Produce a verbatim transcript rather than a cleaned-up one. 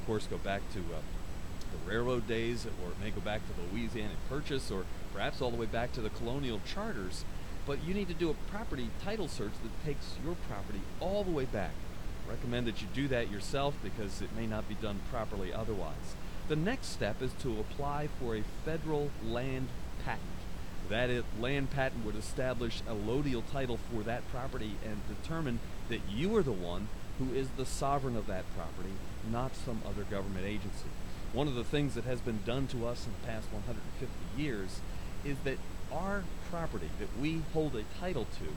of course, go back to uh, the railroad days, or it may go back to the Louisiana Purchase, or perhaps all the way back to the colonial charters. But you need to do a property title search that takes your property all the way back. I recommend that you do that yourself because it may not be done properly otherwise. The next step is to apply for a federal land patent. That is, land patent would establish a allodial title for that property and determine that you are the one who is the sovereign of that property, not some other government agency. One of the things that has been done to us in the past one hundred fifty years is that our property that we hold a title to